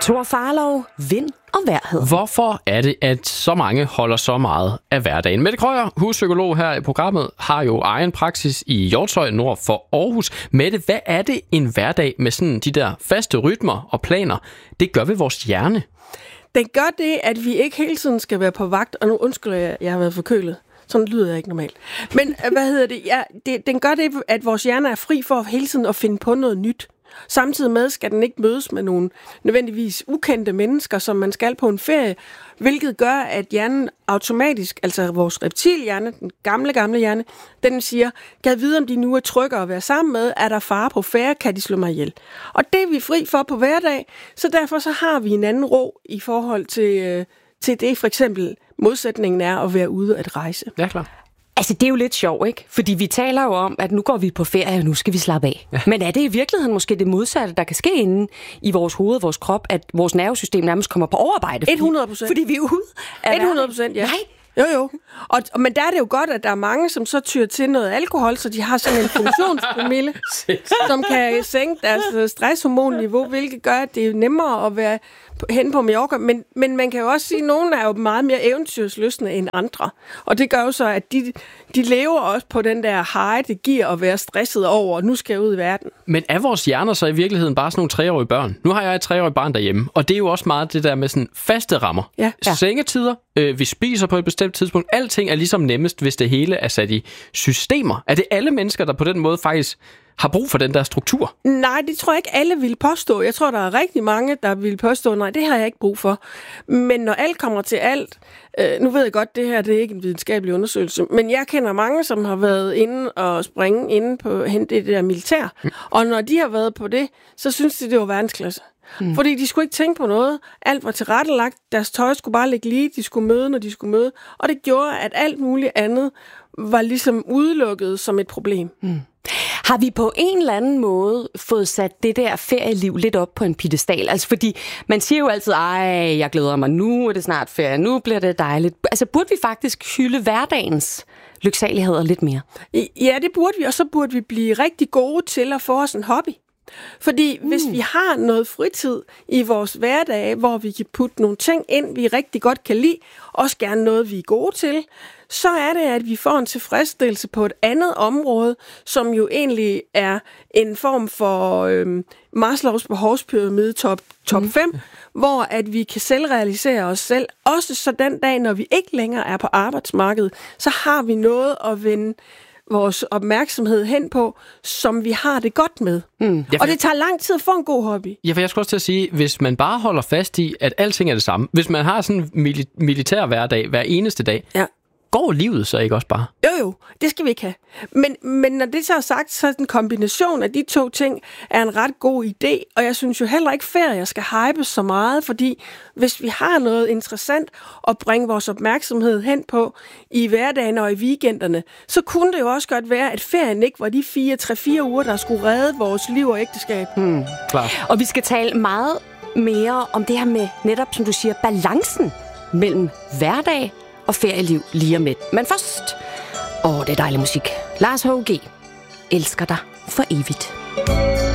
Thor Farlov, vind og vejrhed. Hvorfor er det, at så mange holder så meget af hverdagen? Mette Krøyer, huspsykolog her i programmet, har jo egen praksis i Hjortshøj nord for Aarhus. Mette, hvad er det en hverdag med sådan de der faste rytmer og planer? Det gør ved vores hjerne. Den gør det, at vi ikke hele tiden skal være på vagt, og nu undskylder jeg har været forkølet. Sådan lyder jeg ikke normalt. Men den gør det, at vores hjerne er fri for hele tiden at finde på noget nyt. Samtidig med skal den ikke mødes med nogle nødvendigvis ukendte mennesker, som man skal på en ferie, hvilket gør, at hjernen automatisk, altså vores reptilhjerne, den gamle hjerne, den siger, kan jeg vide, om de nu er trygge at være sammen med, er der fare på færre, kan de slå mig ihjel. Og det er vi fri for på hverdag, så derfor så har vi en anden ro i forhold til det, for eksempel modsætningen er at være ude at rejse. Ja, klar. Altså, det er jo lidt sjovt, ikke? Fordi vi taler jo om, at nu går vi på ferie, og nu skal vi slappe af. Ja. Men er det i virkeligheden måske det modsatte, der kan ske inde i vores hoved, vores krop, at vores nervesystem nærmest kommer på overarbejde? 100%. Fordi vi er ude. 100%, ja. Nej. Jo. Men der er det jo godt, at der er mange, som så tyr til noget alkohol, så de har sådan en funktionspromille, som kan sænke deres stresshormonniveau, hvilket gør, at det er nemmere at være hen på Mallorca. Men man kan jo også sige, at nogle er jo meget mere eventyrslystne end andre. Og det gør jo så, at de lever også på den der high, det giver at være stresset over, og nu skal jeg ud i verden. Men er vores hjerner så i virkeligheden bare sådan nogle 3-årige børn? Nu har jeg et 3-årigt barn derhjemme, og det er jo også meget det der med sådan faste rammer. Ja. Sengetider, vi spiser på et bestemt tidspunkt. Alting er ligesom nemmest, hvis det hele er sat i systemer. Er det alle mennesker, der på den måde faktisk har brug for den der struktur? Nej, det tror jeg ikke alle vil påstå. Jeg tror, der er rigtig mange, der vil påstå, nej, det har jeg ikke brug for. Men når alt kommer til alt, nu ved jeg godt, det her det er ikke en videnskabelig undersøgelse, men jeg kender mange, som har været inde og springe inde på det der militær. Og når de har været på det, så synes de, det var verdensklasse. Fordi de skulle ikke tænke på noget. Alt var tilrettelagt. Deres tøj skulle bare ligge lige. De skulle møde, når de skulle møde. Og det gjorde, at alt muligt andet var ligesom udelukket som et problem. Har vi på en eller anden måde fået sat det der ferieliv lidt op på en piedestal? Altså fordi man siger jo altid, jeg glæder mig, nu er det snart ferie, nu bliver det dejligt. Altså burde vi faktisk hylde hverdagens lyksaligheder lidt mere? Ja, det burde vi, og så burde vi blive rigtig gode til at få os en hobby. Fordi hvis vi har noget fritid i vores hverdag, hvor vi kan putte nogle ting ind, vi rigtig godt kan lide, også gerne noget, vi er gode til, så er det, at vi får en tilfredsstillelse på et andet område, som jo egentlig er en form for Maslows behovspyramide top 5, hvor at vi kan selvrealisere os selv. Også så den dag, når vi ikke længere er på arbejdsmarkedet, så har vi noget at vende vores opmærksomhed hen på, som vi har det godt med. Og det tager lang tid at få en god hobby. Ja, for jeg skulle også til at sige, hvis man bare holder fast i, at alting er det samme, hvis man har sådan en militær hverdag hver eneste dag, går livet så ikke også bare? Jo, det skal vi ikke have. Men når det så er sagt, så er en kombination af de to ting er en ret god idé, og jeg synes jo heller ikke ferie skal hypes så meget, fordi hvis vi har noget interessant at bringe vores opmærksomhed hen på i hverdagen og i weekenderne, så kunne det jo også godt være, at ferien ikke var de 3-4 uger, der skulle redde vores liv og ægteskab. Klar. Og vi skal tale meget mere om det her med netop, som du siger, balancen mellem hverdag og ferieliv lige om lidt. Men først, det er dejlig musik. Lars H.G. elsker dig for evigt.